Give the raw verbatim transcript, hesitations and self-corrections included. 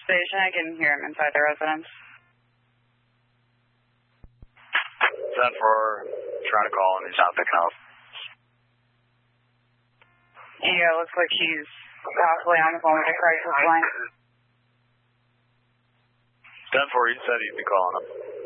station. I can hear him inside the residence. ten four, trying to call him. He's not picking up. Yeah, it looks like he's possibly on the phone with a crisis line. ten four, you said you'd be calling him.